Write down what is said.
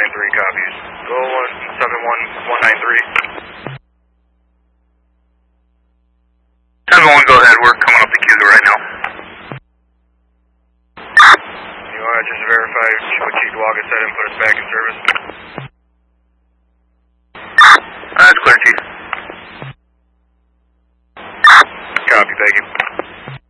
copies. Go 71193. 711, go ahead. We're coming up the Cougar right now. You want to just verify what Cheektowaga said and put us back in service?